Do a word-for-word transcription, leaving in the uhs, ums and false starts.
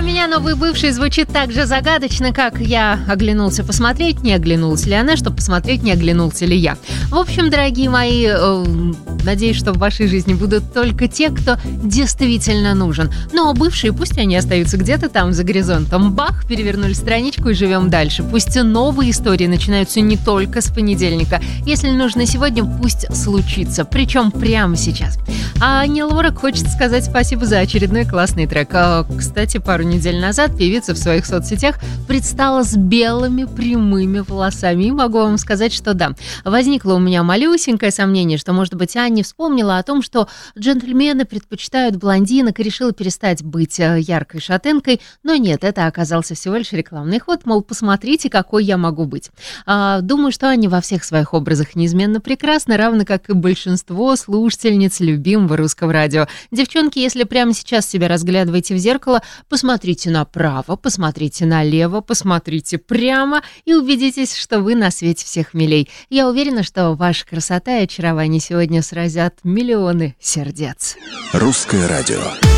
меня новый бывший звучит так же загадочно, как я оглянулся посмотреть, не оглянулась ли она, чтобы посмотреть, не оглянулся ли я. В общем, дорогие мои, э, надеюсь, что в вашей жизни будут только те, кто действительно нужен. Но бывшие, пусть они остаются где-то там за горизонтом. Бах, перевернули страничку и живем дальше. Пусть новые истории начинаются не только с понедельника. Если нужно сегодня, пусть случится. Причем прямо сейчас. А Ани Лорак хочет сказать спасибо за очередной классный трек. А, кстати, пару недель назад певица в своих соцсетях предстала с белыми прямыми волосами. И могу вам сказать, что да, возникло у меня малюсенькое сомнение, что, может быть, Аня вспомнила о том, что джентльмены предпочитают блондинок и решила перестать быть яркой шатенкой. Но нет, это оказался всего лишь рекламный ход, мол, посмотрите, какой я могу быть. А, думаю, что Аня во всех своих образах неизменно прекрасна, равно как и большинство слушательниц любимого русского радио. Девчонки, если прямо сейчас себя разглядываете в зеркало, посмотрите направо, посмотрите налево, посмотрите прямо и убедитесь, что вы на свете всех милей. Я уверена, что ваша красота и очарование сегодня сразят миллионы сердец. Русское радио.